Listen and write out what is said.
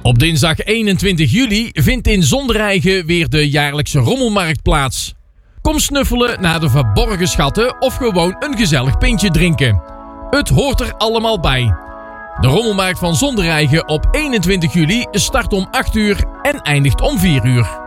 Op dinsdag 21 juli vindt in Zondereigen weer de jaarlijkse rommelmarkt plaats. Kom snuffelen naar de verborgen schatten of gewoon een gezellig pintje drinken. Het hoort er allemaal bij. De rommelmarkt van Zondereigen op 21 juli start om 8 uur en eindigt om 4 uur.